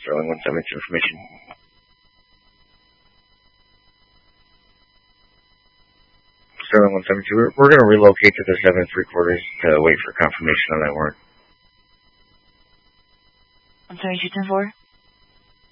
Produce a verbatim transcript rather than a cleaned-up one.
Sterling one seven two information. Sterling one seven two, we're, we're going to relocate to the seven and three quarters to wait for confirmation on that warrant. I'm sorry, two ten four?